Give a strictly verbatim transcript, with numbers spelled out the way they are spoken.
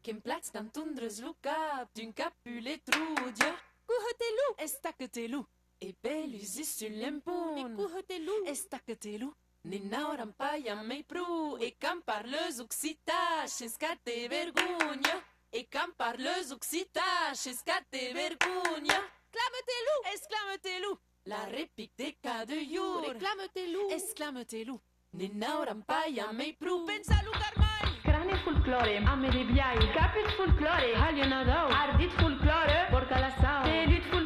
Kim plats dan tundres lucap, d'un capule trudia. Cuhotelu, Estacatelu, e belusis sul lempun. cuhotelu, Estacatelu, ninauram paia mei pru, e cam parleus occita, scate vergogna. E cam parleus occita, scate vergogna. Clamotelu, Exclamatelu, la réplique des cas de jour. Reclametelu, Exclamatelu, ninauram paia mei pru. Pensalu carmai, Crane folklore, amele biai, capit folklore, halionadau, ardit folklore, porca la sau, telut folklore.